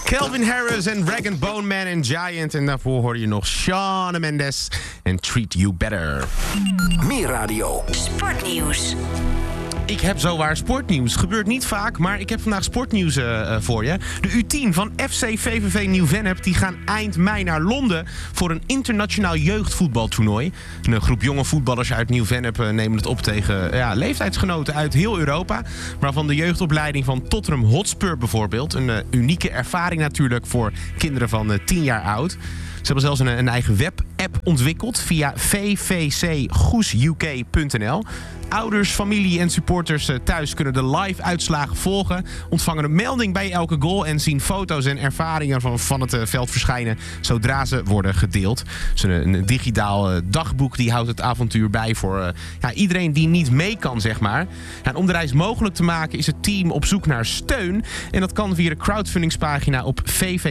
Calvin Harris en Rag & Bone Man en Giant. En daarvoor hoorde je nog Shawn Mendes en Treat You Better. Meer radio. Sportnieuws. Ik heb zowaar sportnieuws. Gebeurt niet vaak, maar ik heb vandaag sportnieuws voor je. De U10 van FC VVV Nieuw-Vennep die gaan eind mei naar Londen voor een internationaal jeugdvoetbaltoernooi. Een groep jonge voetballers uit Nieuw-Vennep nemen het op tegen leeftijdsgenoten uit heel Europa. Waarvan de jeugdopleiding van Tottenham Hotspur bijvoorbeeld. Een unieke ervaring natuurlijk voor kinderen van 10 jaar oud. Ze hebben zelfs een eigen webapp ontwikkeld via vvcgoesuk.nl. Ouders, familie en supporters thuis kunnen de live-uitslagen volgen, ontvangen een melding bij elke goal en zien foto's en ervaringen van het veld verschijnen zodra ze worden gedeeld. Dus een digitaal dagboek die houdt het avontuur bij voor iedereen die niet mee kan, zeg maar. En om de reis mogelijk te maken is het team op zoek naar steun. En dat kan via de crowdfundingspagina op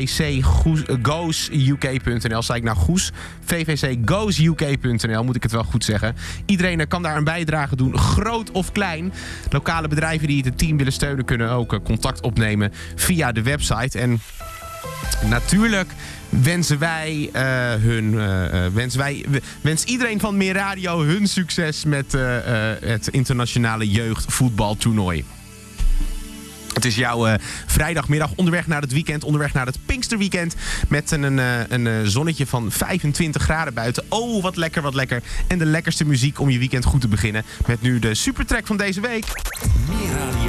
vvcgoesuk.nl. Zei ik nou Goes? vvcgoesuk.nl moet ik het wel goed zeggen. Iedereen kan daar een bijdrage doen, groot of klein. Lokale bedrijven die het team willen steunen kunnen ook contact opnemen via de website. En natuurlijk wens iedereen van Meer Radio hun succes met het internationale jeugdvoetbaltoernooi. Het is jouw vrijdagmiddag onderweg naar het weekend, onderweg naar het Pinksterweekend. Met een zonnetje van 25 graden buiten. Oh, wat lekker, wat lekker. En de lekkerste muziek om je weekend goed te beginnen. Met nu de supertrack van deze week. Meer radio.